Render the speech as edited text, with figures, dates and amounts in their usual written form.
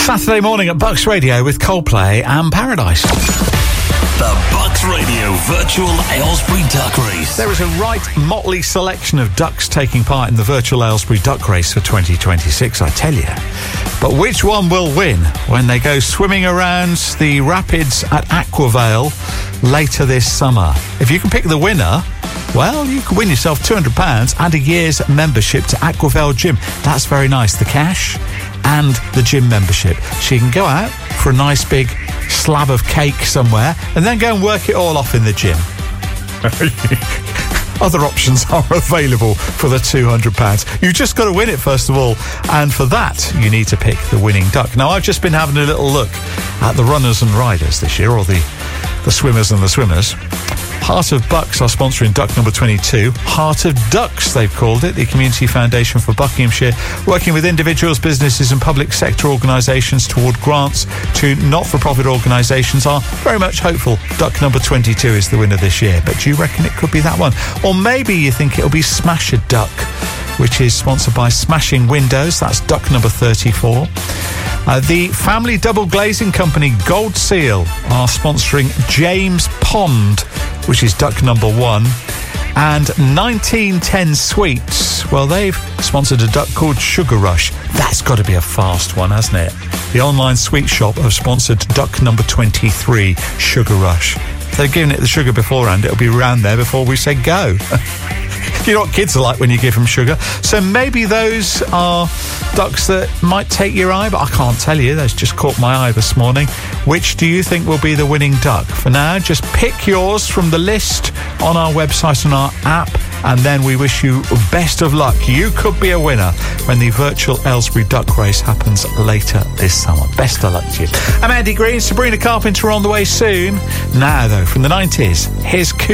Saturday morning at Bucks Radio with Coldplay and Paradise. The Bucks Radio Virtual Aylesbury Duck Race. There is a right motley selection of ducks taking part in the Virtual Aylesbury Duck Race for 2026, I tell you. But which one will win when they go swimming around the rapids at Aquavale later this summer? If you can pick the winner, well, you can win yourself £200 and a year's membership to Aquavale Gym. That's very nice. The cash and the gym membership. So you can go out for a nice big slab of cake somewhere and then go and work it all off in the gym. Other options are available for the £200. You've just got to win it, first of all. And for that, you need to pick the winning duck. Now, I've just been having a little look at the runners and riders this year, or the swimmers and the swimmers. Heart of Bucks are sponsoring duck number 22. Heart of Ducks, they've called it, the Community Foundation for Buckinghamshire, working with individuals, businesses and public sector organisations toward grants to not-for-profit organisations, are very much hopeful duck number 22 is the winner this year. But do you reckon it could be that one? Or maybe you think it'll be Smash a Duck, which is sponsored by Smashing Windows. That's duck number 34. The family double glazing company Gold Seal are sponsoring James Pond, which is duck number 1. And 1910 Sweets, well, they've sponsored a duck called Sugar Rush. That's got to be a fast one, hasn't it? The online sweet shop have sponsored duck number 23, Sugar Rush. If they've given it the sugar beforehand, it'll be around there before we say go. You know what kids are like when you give them sugar. So maybe those are ducks that might take your eye, but I can't tell you. That's just caught my eye this morning. Which do you think will be the winning duck? For now, just pick yours from the list on our website and our app, and then we wish you best of luck. You could be a winner when the Virtual Aylesbury Duck Race happens later this summer. Best of luck to you. I'm Andy Green. Sabrina Carpenter on the way soon. Now, though, from the 90s, here's